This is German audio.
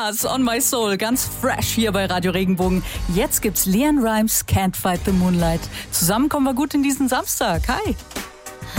Stars on My Soul, ganz fresh hier bei Radio Regenbogen. Jetzt gibt's LeAnn Rimes, Can't Fight the Moonlight. Zusammen kommen wir gut in diesen Samstag. Hi!